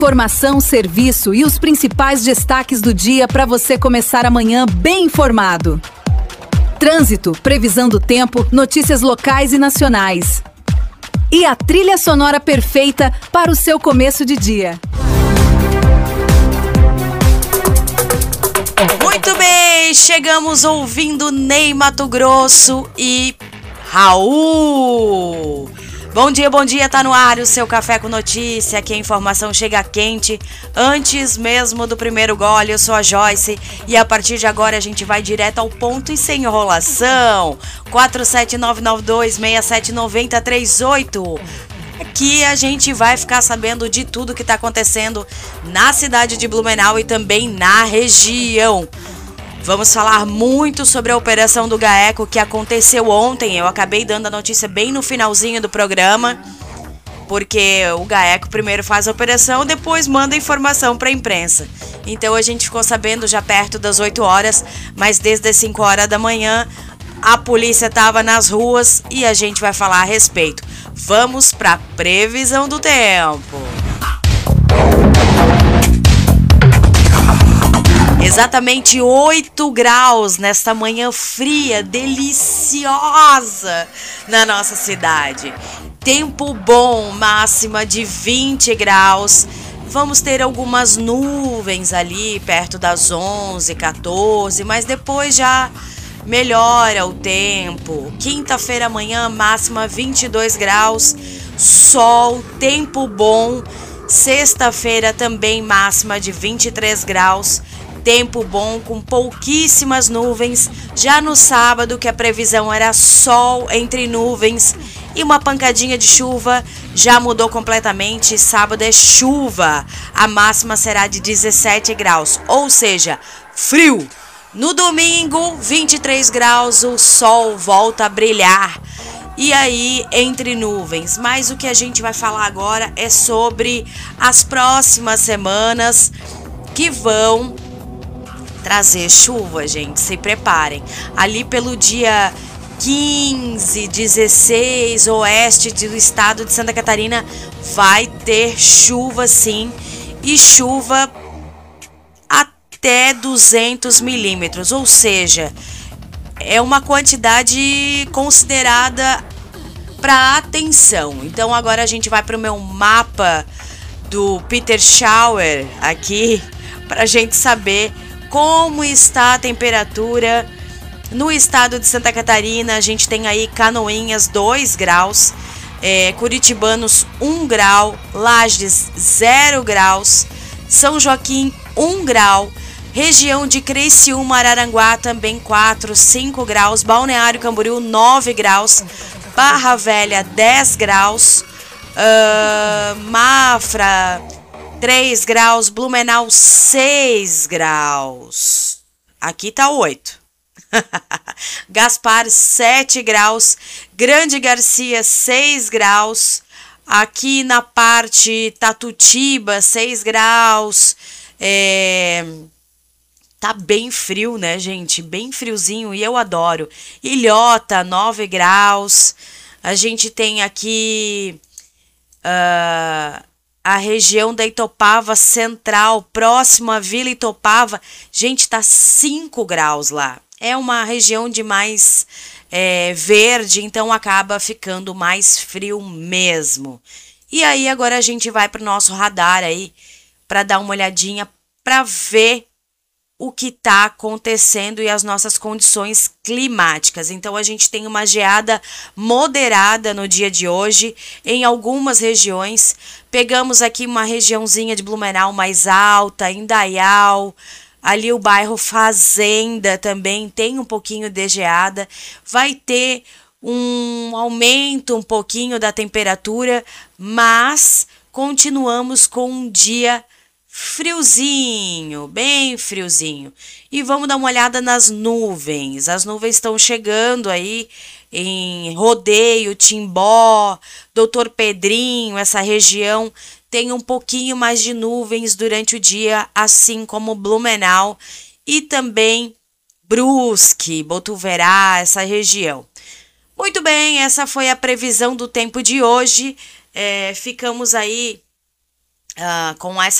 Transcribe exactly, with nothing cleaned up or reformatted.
Informação, serviço e os principais destaques do dia para você começar amanhã bem informado. Trânsito, previsão do tempo, notícias locais e nacionais. E a trilha sonora perfeita para o seu começo de dia. Muito bem, chegamos ouvindo Ney Matogrosso e Raul. Bom dia, bom dia, tá no ar o seu Café com Notícia, aqui a informação chega quente, antes mesmo do primeiro gole. Eu sou a Joyce e a partir de agora a gente vai direto ao ponto e sem enrolação. quatro sete nove nove dois seis sete nove zero três oito. Aqui a gente vai ficar sabendo de tudo que tá acontecendo na cidade de Blumenau e também na região. Vamos falar muito sobre a operação do GAECO que aconteceu ontem. Eu acabei dando a notícia bem no finalzinho do programa, porque o GAECO primeiro faz a operação, depois manda informação para a imprensa. Então a gente ficou sabendo já perto das oito horas, mas desde as cinco horas da manhã a polícia estava nas ruas e a gente vai falar a respeito. Vamos para a previsão do tempo. Exatamente oito graus nesta manhã fria, deliciosa na nossa cidade. Tempo bom, máxima de vinte graus. Vamos ter algumas nuvens ali perto das onze, quatorze, mas depois já melhora o tempo. Quinta-feira amanhã, máxima vinte e dois graus, sol, tempo bom. Sexta-feira também máxima de vinte e três graus. Tempo bom com pouquíssimas nuvens. Já no sábado, que a previsão era sol entre nuvens e uma pancadinha de chuva, já mudou completamente. Sábado é chuva. A máxima será de dezessete graus, ou seja, frio. No domingo, vinte e três graus, o sol volta a brilhar. E aí, entre nuvens. Mas o que a gente vai falar agora é sobre as próximas semanas que vão trazer chuva, gente, se preparem. Ali pelo dia quinze, dezesseis, oeste do estado de Santa Catarina, vai ter chuva sim, e chuva até duzentos milímetros, ou seja, é uma quantidade considerada para atenção. Então agora a gente vai para o meu mapa do Peter Schauer aqui, para a gente saber como está a temperatura no estado de Santa Catarina. A gente tem aí Canoinhas dois graus, é, Curitibanos um grau, Lages zero graus, São Joaquim um grau, região de Criciúma, Araranguá também quatro, cinco graus, Balneário Camboriú nove graus, Barra Velha dez graus, uh, Mafra três graus, Blumenau seis graus. Aqui tá oito. Gaspar sete graus, Grande Garcia seis graus. Aqui na parte Tatutíba seis graus. É... Tá bem frio, né, gente? Bem friozinho e eu adoro. Ilhota nove graus. A gente tem aqui Uh, a região da Itopava Central, próximo à Vila Itopava, gente, tá cinco graus lá. É uma região de mais é, verde, então acaba ficando mais frio mesmo. E aí agora a gente vai pro nosso radar aí, para dar uma olhadinha, para ver o que está acontecendo e as nossas condições climáticas. Então a gente tem uma geada moderada no dia de hoje em algumas regiões. Pegamos aqui uma regiãozinha de Blumenau mais alta, Indaial, ali o bairro Fazenda também tem um pouquinho de geada. Vai ter um aumento um pouquinho da temperatura, mas continuamos com um dia friozinho, bem friozinho. E vamos dar uma olhada nas nuvens. As nuvens estão chegando aí em Rodeio, Timbó, Doutor Pedrinho, essa região tem um pouquinho mais de nuvens durante o dia, assim como Blumenau e também Brusque, Botuverá, essa região. Muito bem, essa foi a previsão do tempo de hoje. É, ficamos aí uh, com essa